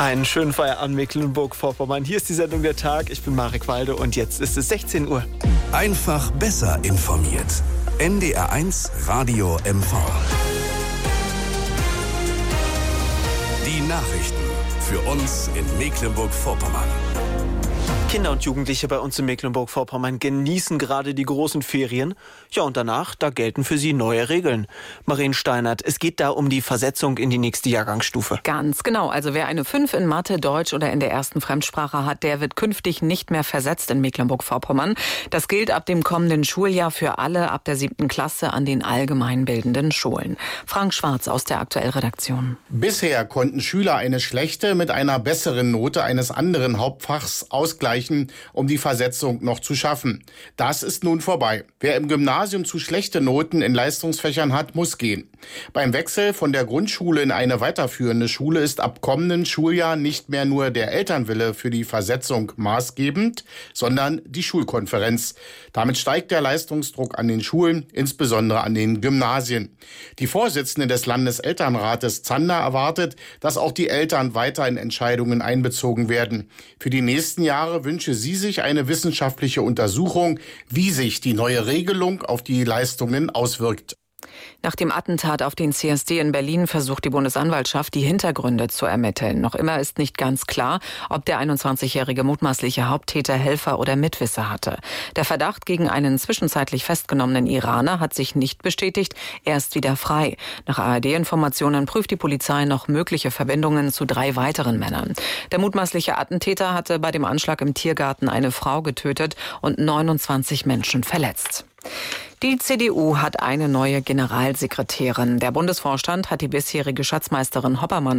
Einen schönen Feierabend Mecklenburg-Vorpommern. Hier ist die Sendung Der Tag. Ich bin Marek Walde und jetzt ist es 16 Uhr. Einfach besser informiert. NDR1 Radio MV. Die Nachrichten für uns in Mecklenburg-Vorpommern. Kinder und Jugendliche bei uns in Mecklenburg-Vorpommern genießen gerade die großen Ferien. Ja, und danach, da gelten für sie neue Regeln. Marien Steinert, es geht da um die Versetzung in die nächste Jahrgangsstufe. Ganz genau. Also wer eine 5 in Mathe, Deutsch oder in der ersten Fremdsprache hat, der wird künftig nicht mehr versetzt in Mecklenburg-Vorpommern. Das gilt ab dem kommenden Schuljahr für alle ab der 7. Klasse an den allgemeinbildenden Schulen. Frank Schwarz aus der Aktuell-Redaktion. Bisher konnten Schüler eine schlechte mit einer besseren Note eines anderen Hauptfachs ausgleichen, um die Versetzung noch zu schaffen. Das ist nun vorbei. Wer im Gymnasium zu schlechte Noten in Leistungsfächern hat, muss gehen. Beim Wechsel von der Grundschule in eine weiterführende Schule ist ab kommenden Schuljahr nicht mehr nur der Elternwille für die Versetzung maßgebend, sondern die Schulkonferenz. Damit steigt der Leistungsdruck an den Schulen, insbesondere an den Gymnasien. Die Vorsitzende des Landeselternrates Zander erwartet, dass auch die Eltern weiter in Entscheidungen einbezogen werden. Für die nächsten Jahre wünsche sie sich eine wissenschaftliche Untersuchung, wie sich die neue Regelung auf die Leistungen auswirkt. Nach dem Attentat auf den CSD in Berlin versucht die Bundesanwaltschaft, die Hintergründe zu ermitteln. Noch immer ist nicht ganz klar, ob der 21-jährige mutmaßliche Haupttäter Helfer oder Mitwisser hatte. Der Verdacht gegen einen zwischenzeitlich festgenommenen Iraner hat sich nicht bestätigt, er ist wieder frei. Nach ARD-Informationen prüft die Polizei noch mögliche Verbindungen zu 3 weiteren Männern. Der mutmaßliche Attentäter hatte bei dem Anschlag im Tiergarten eine Frau getötet und 29 Menschen verletzt. Die CDU hat eine neue Generalsekretärin. Der Bundesvorstand hat die bisherige Schatzmeisterin Hoppermann